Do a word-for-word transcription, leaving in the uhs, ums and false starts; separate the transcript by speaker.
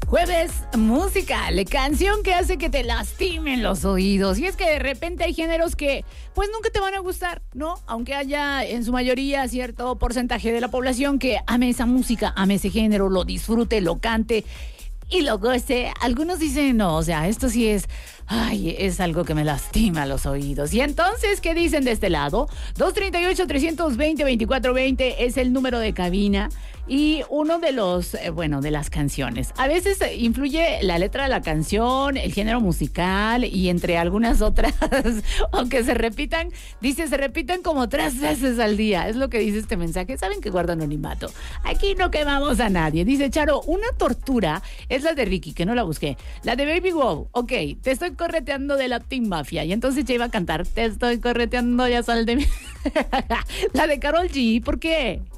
Speaker 1: Jueves musical, canción que hace que te lastimen los oídos. Y es que de repente hay géneros que pues nunca te van a gustar, ¿no? Aunque haya en su mayoría cierto porcentaje de la población que ame esa música, ame ese género, lo disfrute, lo cante y lo goce. Algunos dicen, no, o sea, esto sí es, ay, es algo que me lastima los oídos. Y entonces, ¿qué dicen de este lado? dos treinta y ocho, trescientos veinte, veinticuatro veinte es el número de cabina. Y uno de los, eh, bueno, de las canciones. A veces eh, influye la letra de la canción, el género musical y entre algunas otras, aunque se repitan, dice, se repitan como tres veces al día. Es lo que dice este mensaje. Saben que guardo anonimato. Aquí no quemamos a nadie. Dice Charo, una tortura es la de Ricky, que no la busqué. La de Baby Wow, ok, te estoy correteando de la Team Mafia. Y entonces ya iba a cantar, te estoy correteando, ya sal de mí. La de Karol G, ¿por qué?